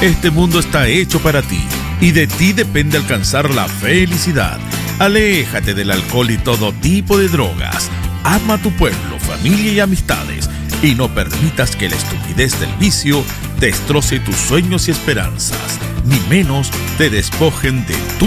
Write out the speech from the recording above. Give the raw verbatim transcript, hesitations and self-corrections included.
Este mundo está hecho para ti y de ti depende alcanzar la felicidad. Aléjate del alcohol y todo tipo de drogas. Ama a tu pueblo, familia y amistades y no permitas que la estupidez del vicio destroce tus sueños y esperanzas, ni menos te despojen de tu